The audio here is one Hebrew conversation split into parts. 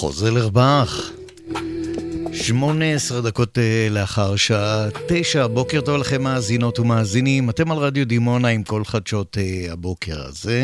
חוזר באך 18 דקות לאחר שעה 9. בוקר טוב לכם מאזינות ומאזינים, אתם על רדיו דימונה עם כל חדשות הבוקר הזה.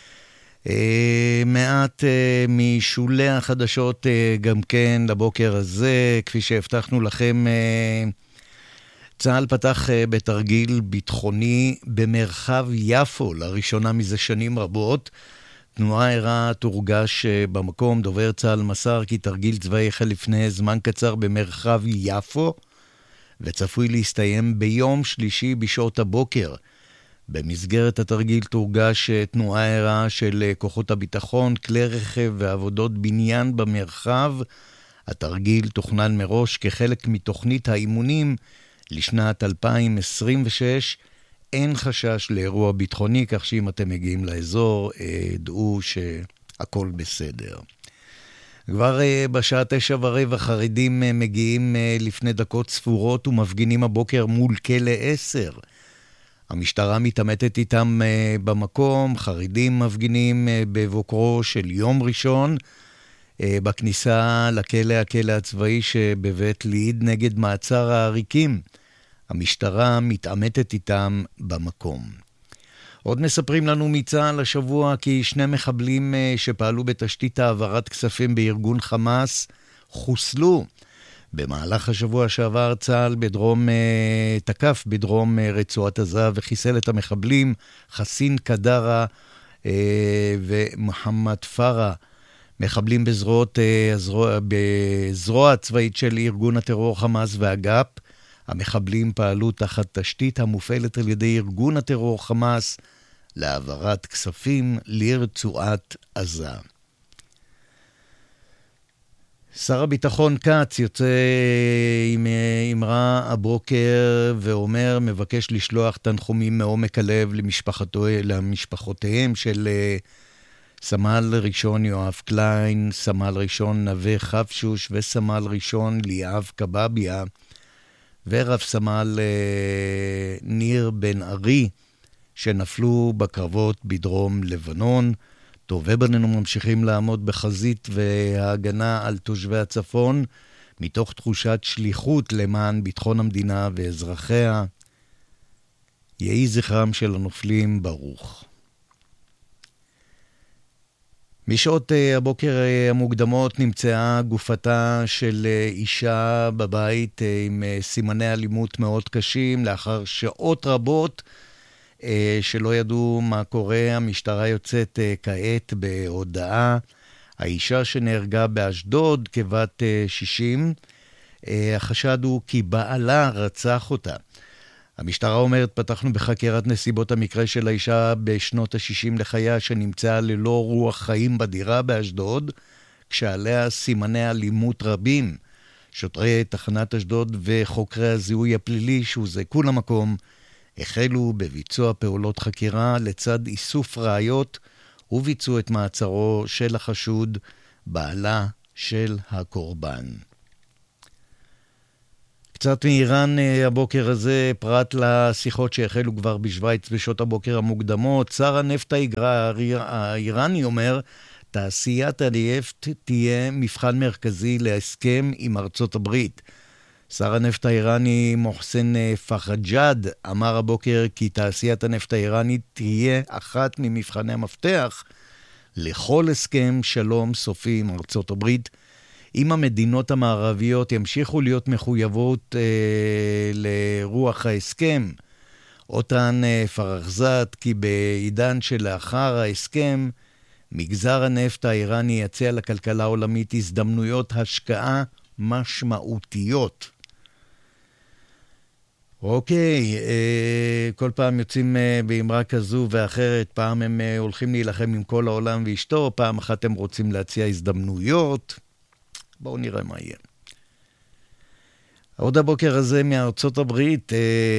מעט משולי החדשות גם כן לבוקר הזה. כפי שהבטחנו לכם, צה"ל פתח בתרגיל ביטחוני במרחב יפו לראשונה מזה שנים רבות. תנועה ערה תורגש במקום. דובר צה"ל מסר כי תרגיל צבאי החל לפני זמן קצר במרחב יפו וצפוי להסתיים ביום שלישי בשעות הבוקר. במסגרת התרגיל תורגש תנועה ערה של כוחות הביטחון, כלי רכב ועבודות בניין במרחב. התרגיל תוכנן מראש כחלק מתוכנית האימונים לשנת 2026. אין חשש לאירוע ביטחוני, כך שאם אתם מגיעים לאזור, דעו שהכל בסדר. כבר בשעה 9:15 חרדים מגיעים לפני דקות ספורות ומפגינים הבוקר מול כלא 10. המשטרה מתעמתת איתם במקום. חרדים מפגינים בבוקרו של יום ראשון בכניסה הכלא הצבאי שבבית ליד נגד מעצר העריקים. המשטרה מתעמתת איתם במקום. עוד מספרים לנו מצה"ל השבוע כי 2 מחבלים שפעלו בתשתית העברת כספים בארגון חמאס חוסלו. במהלך השבוע שעבר צה"ל תקף בדרום רצועת עזה וחיסל את המחבלים חסין קדרה ומוחמד פרה, מחבלים בזרוע הצבאית של ארגון הטרור חמאס ואג"פ. המחבלים פעלו תחת תשתית המופעלת על ידי ארגון הטרור חמאס להעברת כספים לרצועת עזה. שר הביטחון כץ יוצא עם אמרה הבוקר ואומר, מבקש לשלוח תנחומים מעומק הלב למשפחותיהם של סמל ראשון יואב קליין, סמל ראשון נווה חפשוש וסמל ראשון ליאב קבביה ורב סמל ניר בן ארי שנפלו בקרבות בדרום לבנון. טובי בנינו ממשיכים לעמוד בחזית וההגנה על תושבי הצפון מתוך תחושת שליחות למען ביטחון המדינה ואזרחיה. יהי זכרם של הנופלים ברוך. משעות הבוקר המוקדמות נמצאה גופתה של אישה בבית עם סימני אלימות מאוד קשים. לאחר שעות רבות שלא ידעו מה קורה, המשטרה יוצאת כעת בהודעה. האישה שנהרגה באשדוד כבת 60, החשד הוא כי בעלה רצח אותה. המשטרה אומרת, פתחנו בחקירת נסיבות המקרה של האישה בשנות ה-60 לחייה שנמצאה ללא רוח חיים בדירה באשדוד, כשעליה סימני אלימות רבים. שוטרי תחנת אשדוד וחוקרי הזיהוי הפלילי שהוזעקו למקום החלו בביצוע פעולות חקירה לצד איסוף ראיות וביצעו את מעצרו של החשוד, בעלה של הקורבן. קצת מאיראן הבוקר הזה, פרט לשיחות שהחלו כבר בשוויץ בשעות הבוקר המוקדמות. שר הנפט האיראני אומר, תעשיית הנפט תהיה מבחן מרכזי להסכם עם ארצות הברית. שר הנפט האיראני מוחסן פחג'אד אמר הבוקר כי תעשיית הנפט האיראנית תהיה אחת ממבחני המפתח לכל הסכם שלום סופי עם ארצות הברית. אם המדינות המערביות ימשיכו להיות מחויבות לרוח ההסכם, אותן פרחזת כי בעידן שלאחר ההסכם, מגזר הנפט האיראני יציע לכלכלה העולמית הזדמנויות השקעה משמעותיות. אוקיי, כל פעם יוצאים באמרה כזו ואחרת, פעם הם הולכים להילחם עם כל העולם ואשתו, פעם אחת הם רוצים להציע הזדמנויות. בואו נראה מה יהיה. עוד הבוקר הזה מארצות הברית,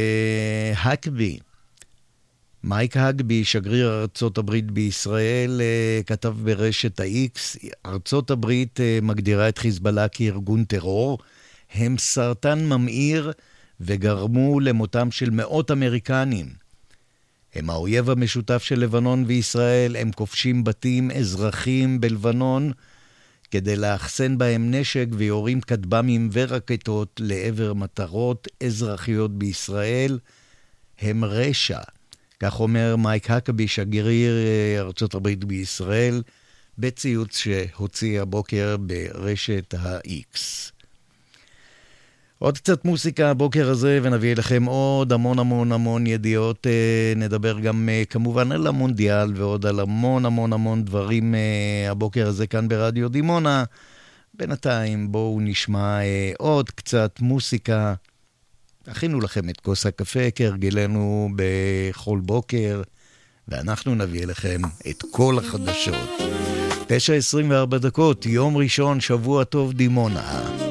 מייק הגבי, שגריר ארצות הברית בישראל, כתב ברשת ה-X, ארצות הברית מגדירה את חיזבאללה כארגון טרור, הם סרטן ממאיר וגרמו למותם של מאות אמריקנים. הם האויב המשותף של לבנון וישראל, הם כובשים בתים אזרחים בלבנון, כדי לאחסן בהם נשק ויורים כטב"מים ורקטות לעבר מטרות אזרחיות בישראל, הם רשע. כך אומר מייק הקבי, שגריר ארצות הברית בישראל, בציוץ שהוציא הבוקר ברשת ה-X. עוד קצת מוסיקה הבוקר הזה, ונביא לכם עוד המון ידיעות. נדבר גם כמובן על המונדיאל, ועוד על המון דברים הבוקר הזה כאן ברדיו דימונה. בינתיים בואו נשמע עוד קצת מוסיקה. הכינו לכם את כוס הקפה כהרגלנו בכל בוקר, ואנחנו נביא לכם את כל החדשות. 9:24, יום ראשון, שבוע טוב דימונה.